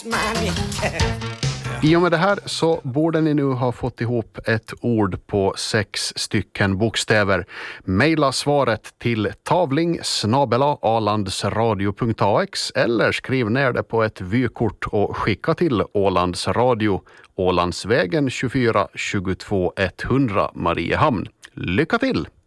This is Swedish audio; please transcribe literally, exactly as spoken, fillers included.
money. I och med det här så borde ni nu ha fått ihop ett ord på sex stycken bokstäver. Maila svaret till tavling snabel-a alandsradio punkt a x eller skriv ner det på ett vykort och skicka till Ålandsradio, Ålandsvägen tjugofyra tjugotvå etthundra Mariehamn. Lycka till!